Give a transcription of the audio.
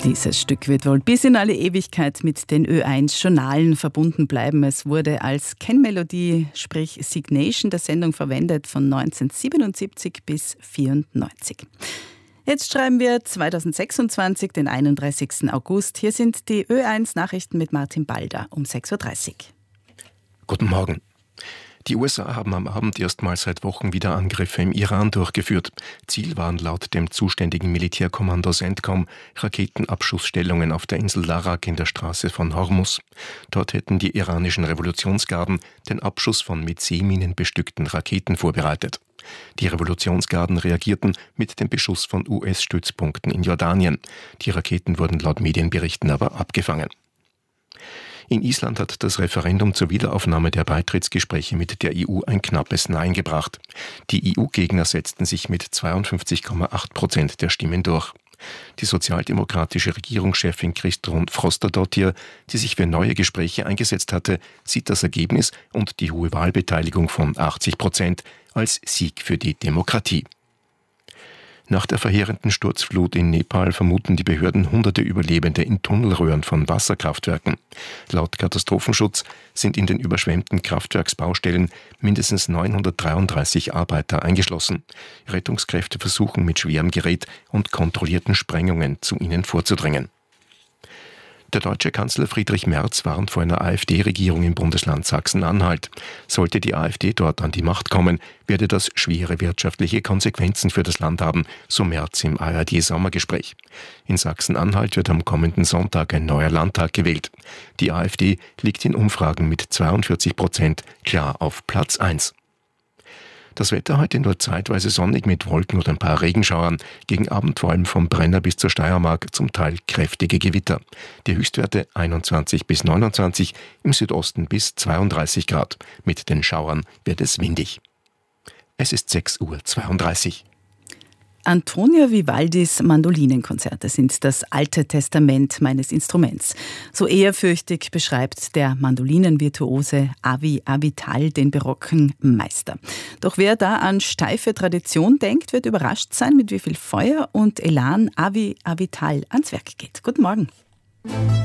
Dieses Stück wird wohl bis in alle Ewigkeit mit den Ö1-Journalen verbunden bleiben. Es wurde als Kennmelodie, sprich Signation der Sendung verwendet von 1977 bis 1994. Jetzt schreiben wir 2026, den 31. August. Hier sind die Ö1-Nachrichten mit Martin Balder um 6.30 Uhr. Guten Morgen. Die USA haben am Abend erstmals seit Wochen wieder Angriffe im Iran durchgeführt. Ziel waren laut dem zuständigen Militärkommando CENTCOM Raketenabschussstellungen auf der Insel Larak in der Straße von Hormuz. Dort hätten die iranischen Revolutionsgarden den Abschuss von mit Seeminen bestückten Raketen vorbereitet. Die Revolutionsgarden reagierten mit dem Beschuss von US-Stützpunkten in Jordanien. Die Raketen wurden laut Medienberichten aber abgefangen. In Island hat das Referendum zur Wiederaufnahme der Beitrittsgespräche mit der EU ein knappes Nein gebracht. Die EU-Gegner setzten sich mit 52,8% der Stimmen durch. Die sozialdemokratische Regierungschefin Kristrún Frostadóttir, die sich für neue Gespräche eingesetzt hatte, sieht das Ergebnis und die hohe Wahlbeteiligung von 80% als Sieg für die Demokratie. Nach der verheerenden Sturzflut in Nepal vermuten die Behörden hunderte Überlebende in Tunnelröhren von Wasserkraftwerken. Laut Katastrophenschutz sind in den überschwemmten Kraftwerksbaustellen mindestens 933 Arbeiter eingeschlossen. Rettungskräfte versuchen mit schwerem Gerät und kontrollierten Sprengungen zu ihnen vorzudringen. Der deutsche Kanzler Friedrich Merz warnt vor einer AfD-Regierung im Bundesland Sachsen-Anhalt. Sollte die AfD dort an die Macht kommen, werde das schwere wirtschaftliche Konsequenzen für das Land haben, so Merz im ARD-Sommergespräch. In Sachsen-Anhalt wird am kommenden Sonntag ein neuer Landtag gewählt. Die AfD liegt in Umfragen mit 42% klar auf Platz 1. Das Wetter heute nur zeitweise sonnig mit Wolken oder ein paar Regenschauern. Gegen Abend vor allem vom Brenner bis zur Steiermark zum Teil kräftige Gewitter. Die Höchstwerte 21 bis 29, im Südosten bis 32 Grad. Mit den Schauern wird es windig. Es ist 6.32 Uhr. Antonio Vivaldis Mandolinenkonzerte sind das alte Testament meines Instruments. So ehrfürchtig beschreibt der Mandolinenvirtuose Avi Avital den barocken Meister. Doch wer da an steife Tradition denkt, wird überrascht sein, mit wie viel Feuer und Elan Avi Avital ans Werk geht. Guten Morgen.